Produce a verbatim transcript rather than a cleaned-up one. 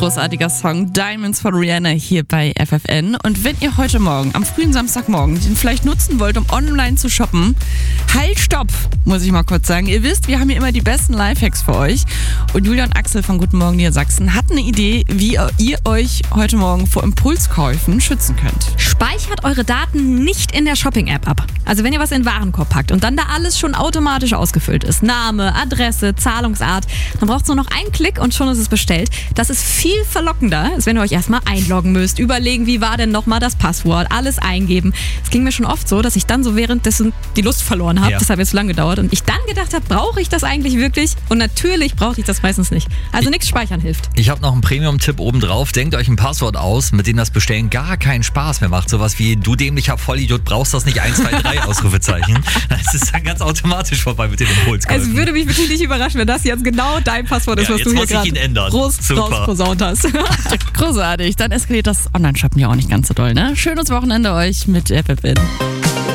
großartiger Song Diamonds von Rihanna hier bei F F N. Und wenn ihr heute Morgen, am frühen Samstagmorgen, den vielleicht nutzen wollt, um online zu shoppen, halt, stopp, muss ich mal kurz sagen. Ihr wisst, wir haben hier immer die besten Lifehacks für euch. Und Julia und Axel von Guten Morgen Niedersachsen hatten eine Idee, wie ihr euch heute Morgen vor Impulskäufen schützen könnt. Speichert eure Daten nicht in der Shopping-App ab. Also wenn ihr was in den Warenkorb packt und dann da alles schon automatisch ausgefüllt ist, Name, Adresse, Zahlungsart, dann braucht es nur noch einen Klick und schon ist es bestellt. Das ist viel verlockender, als wenn ihr euch erstmal einloggen müsst, überlegen, wie war denn nochmal das Passwort, alles eingeben. Es ging mir schon oft so, dass ich dann so währenddessen die Lust verloren habe. Ja. Das hat jetzt so lange gedauert und ich dann gedacht habe, brauche ich das eigentlich wirklich? Und natürlich brauche ich das meistens nicht. Also nichts speichern hilft. Ich habe noch einen Premium-Tipp obendrauf. Denkt euch ein Passwort aus, mit dem das Bestellen gar keinen Spaß mehr macht. Sowas wie, du dämlicher Vollidiot, brauchst das nicht eins, zwei, drei Ausrufezeichen. Das ist dann ganz automatisch vorbei mit den Impulskäufen. Es würde mich wirklich nicht überraschen, wenn das jetzt genau dein Passwort ist, ja, was du hier gerade groß rausposaunt hast. Großartig, dann eskaliert das Online-Shoppen ja auch nicht ganz so doll, ne? Schönes Wochenende euch mit F F N.